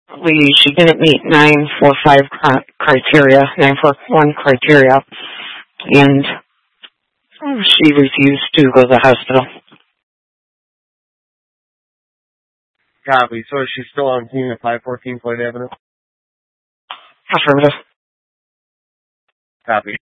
She didn't meet 945 criteria, 941 criteria, and she refused to go to the hospital. Copy. So is she still on scene at 514 Floyd Avenue? Affirmative. Copy.